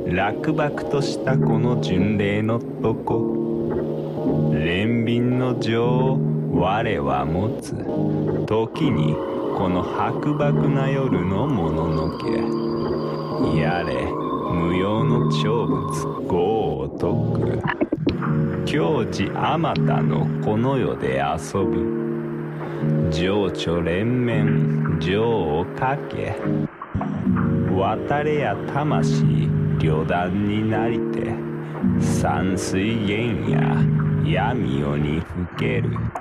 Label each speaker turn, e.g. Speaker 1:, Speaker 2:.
Speaker 1: 落幕としたこの巡礼のとこ、憐憫の情を我は持つ。時にこの薄漠な夜のもののけ、やれ無用の長物業を解く。教示あまたのこの世で遊ぶ。情緒連綿情をかけ、渡れや魂旅団になりて、山水源や闇夜にふける。